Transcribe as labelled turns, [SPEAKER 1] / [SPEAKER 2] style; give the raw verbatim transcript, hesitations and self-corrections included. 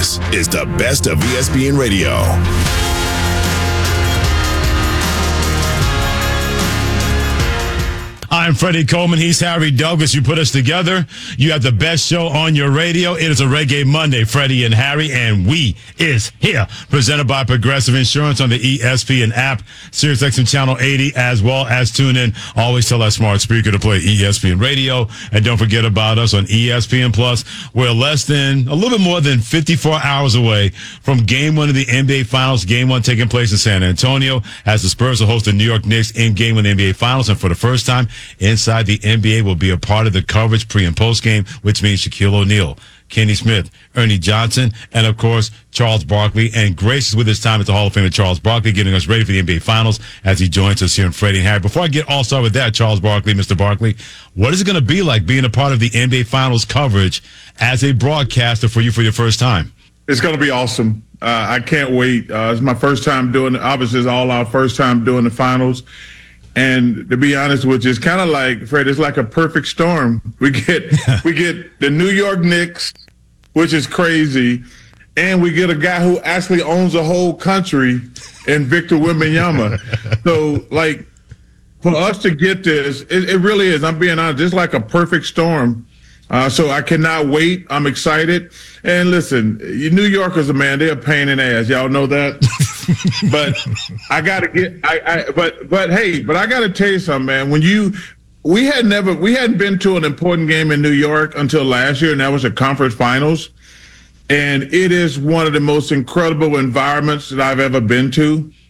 [SPEAKER 1] This is the best of E S P N Radio.
[SPEAKER 2] I'm Freddie Coleman. He's Harry Douglas. You put us together. You have the best show on your radio. It is a Reggae Monday, Freddie and Harry, and we is here. Presented by Progressive Insurance on the E S P N app, SiriusXM Channel eighty, as well as tune in. Always tell that smart speaker to play E S P N Radio. And don't forget about us on E S P N Plus. We're less than, a little bit more than fifty-four hours away from Game One of the N B A Finals. Game One taking place in San Antonio as the Spurs will host the New York Knicks in Game One of the N B A Finals. And for the first time, inside the N B A will be a part of the coverage pre and post game, which means Shaquille O'Neal, Kenny Smith, Ernie Johnson, and of course, Charles Barkley. And gracious with his time at the Hall of Fame, Charles Barkley, getting us ready for the N B A Finals as he joins us here in Freddie and Harry. Before I get all started with that, Charles Barkley, Mister Barkley, what is it going to be like being a part of the N B A Finals coverage as a broadcaster for you for your first time?
[SPEAKER 3] It's going to be awesome. Uh, I can't wait. Uh, it's my first time doing it. Obviously, it's all our first time doing the finals. And to be honest with you, it's kind of like, Fred, it's like a perfect storm. We get we get the New York Knicks, which is crazy, and we get a guy who actually owns a whole country in Victor Wembanyama. So, like, for us to get this, it, it really is, I'm being honest, it's like a perfect storm. Uh, so I cannot wait. I'm excited. And listen, you New Yorkers, man, they're a pain in the ass. Y'all know that. But I got to get. I, I. But but hey, but I got to tell you something, man. When you, we had never, we hadn't been to an important game in New York until last year, and that was the conference finals. And it is one of the most incredible environments that I've ever been to.